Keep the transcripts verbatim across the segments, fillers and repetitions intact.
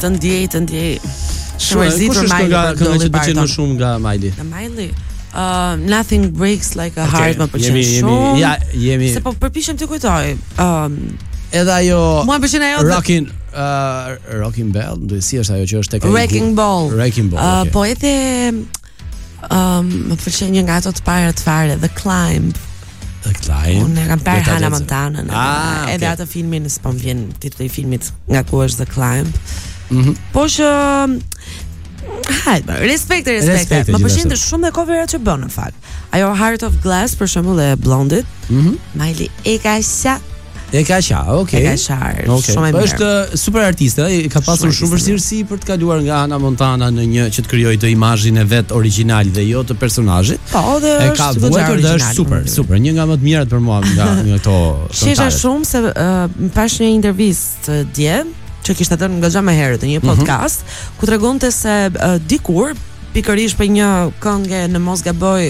Të ndjej, të ndjej. Shumë kush është nga këngë që pëlqen më shumë nga Miley? Nga Miley. Uh, nothing breaks like a heart, më pëlqen jemi, shumë. Jemi, ja, jemi. Se po përpiqem të kujtoj. Um, Edhe ajo Mua pëlqen ajo Rockin uh, Rockin Bell, do si është ajo që është tek Wrecking Ball. Wrecking Ball. Uh, okay. Po edhe um, më pëlqen një nga ato të parat fare, The Climb. The Climb. Unë kam parë Hannah Montana. Ah, edhe okay. atë filmin, s'po më vjen titulli i filmit nga ku është The Climb. Mhm. Po që hajde, respekt, respekt. Më pëlqen shumë dhe coverat që bën në fakt. Ajo Heart of Glass për shembull e Blondit. Mhm. Miley e ka qa. E ka qa, okay. E ka qa, okay. shumë e mirë. Është super artiste, ka pasur shumë vështirësi për të kaluar nga Hannah Montana në një që të krijojë të imazhin e vet origjinal dhe jo të personazhit. Po, dhe e ka vuajtur dhe është super, super, një nga më të mirat për mua nga nga këto. Shesha shumë se uh, më pash një intervistë dje që kishte dhënë goxha më herët në një podcast, mm -hmm. ku tregonte se uh, dikur pikërisht për një këngë në mos gaboj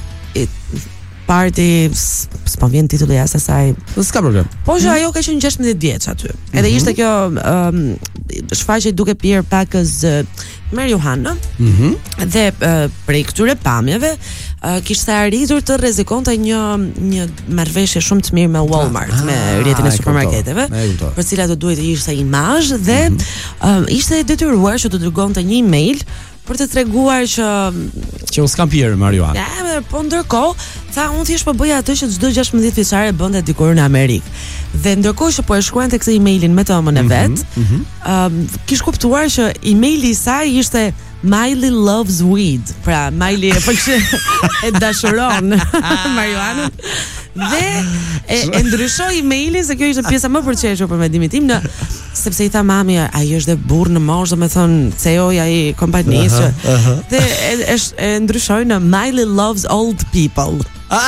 party, s'po vjen titulli as asaj. S'ka problem. Po që ajo ka qenë gjashtëdhjetë vjeç aty. Edhe mm -hmm. ishte kjo um, shfaqje duke pirë pakës uh, marijuana. Mhm. Dhe uh, prej këtyre pamjeve uh, kishte arritur të rrezikonte një një marrëveshje shumë të mirë me Walmart, ah, me rrjetin e supermarketeve, për cilat do duhet të ishte imazh dhe mm -hmm. uh, ishte detyruar që të dërgonte një email për të treguar që që u s'kam pirë marijuana. Ja, po ndërkohë, tha unë thjesht po bëja atë që çdo gjashtëdhjetë vjeçare bënte dikur në Amerikë. Dhe ndërkohë që po e shkruante këtë emailin me të emrin e vet, ëm mm -hmm. um, kish kuptuar që emaili i saj ishte Miley loves weed. Pra Miley e pëlqen e dashuron marijuanën. Dhe e, e ndryshoi emailin se kjo ishte pjesa më e përqeshur për mendimin tim në sepse i tha mami ai është dhe burr në moshë, domethënë C E O-i ai kompanisë. Uh -huh, uh -huh. Dhe e, e, e ndryshoi në Miley loves old people.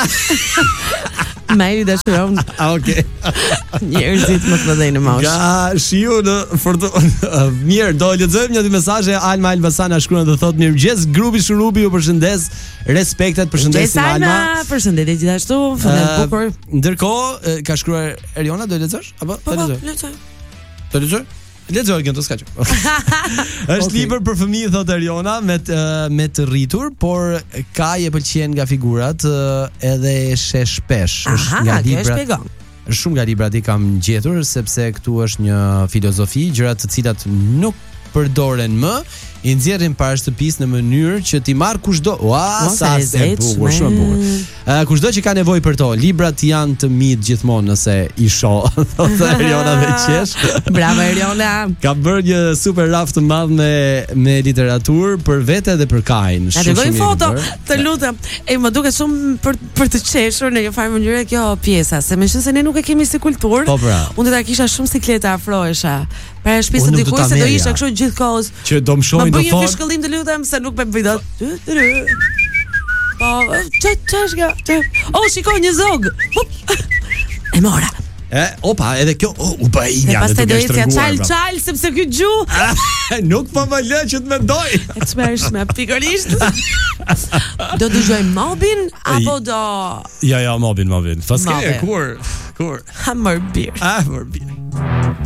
Miley dashuron. Okej. Njerëzit më të mëdhenj në moshë. Nga shiu në fortun. Mirë, do lexojmë një mesazhe. Alma Elbasana shkruan dhe thotë mirëmëngjes, grupi Shurubi ju përshëndes. Respektet, përshëndesim Alma. Përshëndetje gjithashtu, fundem uh, bukur. Ndërkohë ka shkruar Eriona, do lexosh apo do lexoj? Lexoj. Do lexoj? Lexoj këtu s'ka çfarë. Është okay. Libër për fëmijë, thotë Eriona, me të, me të rritur, por ka e pëlqen nga figurat edhe e sheh shpesh. Është nga librat. Është shumë nga librat i kam gjetur sepse këtu është një filozofi, gjëra të cilat nuk përdoren më, i nxjerrin para shtëpisë në mënyrë që ti marr kushdo. Ua, sa e bukur, shumë bukur. Uh, kushdo që ka nevojë për to, librat janë të mit gjithmonë nëse i shoh. Thotë Eriona me qesh. Bravo Eriona. Ka bërë një super raft të madh me me literaturë për vete dhe për Kain. Shumë shumë. Dërgoj foto, të lutem. E më duket shumë për për të qeshur në një farë mënyrë kjo pjesa, se meqense ne nuk e kemi si kulturë. Po pra. Unë do ta kisha shumë sikleta afrohesha. Para shtëpisë të dikujt se do isha kështu gjithkohës. Që do më shohin do thonë. Bëj një fishkëllim të lutem se nuk më bëj dot. Po, çet çeshga. Oh, shikoj një zog. E mora. E, opa, edhe kjo oh, u bë inja. Pastaj do të çal çal sepse ky gju. Nuk po më lë që të mendoj. E çmërshme pikërisht. Do dëgjojmë Mobin apo do Ja, ja, Mobin, Mobin. Paske kur, kur. Ha më bir. Ah, më bir.